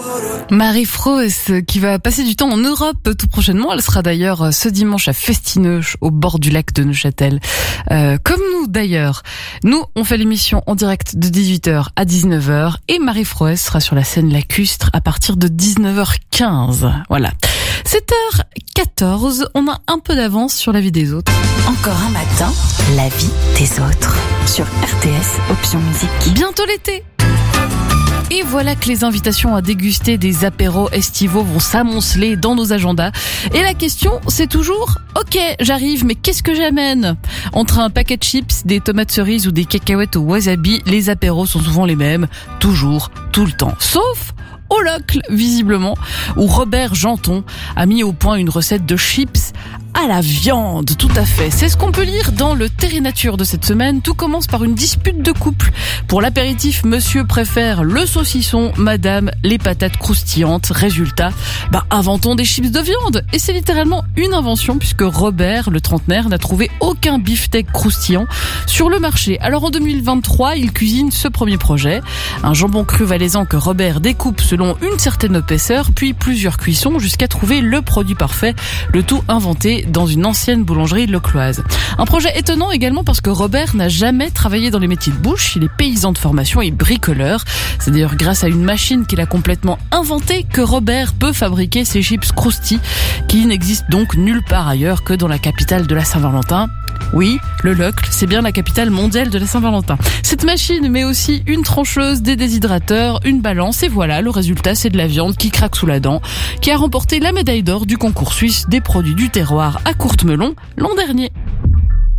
Marie-Froès qui va passer du temps en Europe tout prochainement. Elle sera d'ailleurs ce dimanche à Festineuch au bord du lac de Neuchâtel. Comme nous d'ailleurs. Nous, on fait l'émission en direct de 18h à 19h et Marie-Froès sera sur la scène lacustre à partir de 19h15. Voilà. 7h14, on a un peu d'avance sur la vie des autres. Encore un matin, la vie des autres. Sur RTS Option Musique. Bientôt l'été. Et voilà que les invitations à déguster des apéros estivaux vont s'amonceler dans nos agendas. Et la question, c'est toujours, ok, j'arrive, mais qu'est-ce que j'amène ? Entre un paquet de chips, des tomates cerises ou des cacahuètes au wasabi, les apéros sont souvent les mêmes, toujours, tout le temps. Sauf au Locle, visiblement, où Robert Janton a mis au point une recette de chips à la viande, tout à fait. C'est ce qu'on peut lire dans le Terre et Nature de cette semaine. Tout commence par une dispute de couple. Pour l'apéritif, monsieur préfère le saucisson, madame les patates croustillantes. Résultat, inventons des chips de viande. Et c'est littéralement une invention puisque Robert, le trentenaire, n'a trouvé aucun beefsteak croustillant sur le marché. Alors en 2023, il cuisine ce premier projet. Un jambon cru valaisan que Robert découpe selon une certaine épaisseur, puis plusieurs cuissons jusqu'à trouver le produit parfait. Le tout inventé dans une ancienne boulangerie locloise. Un projet étonnant également parce que Robert n'a jamais travaillé dans les métiers de bouche. Il est paysan de formation et bricoleur. C'est d'ailleurs grâce à une machine qu'il a complètement inventée que Robert peut fabriquer ses chips croustilles qui n'existent donc nulle part ailleurs que dans la capitale de la Saint-Valentin. Oui, le Locle, c'est bien la capitale mondiale de la Saint-Valentin. Cette machine met aussi une trancheuse, des déshydrateurs, une balance et voilà, le résultat c'est de la viande qui craque sous la dent, qui a remporté la médaille d'or du concours suisse des produits du terroir à Courtemelon l'an dernier.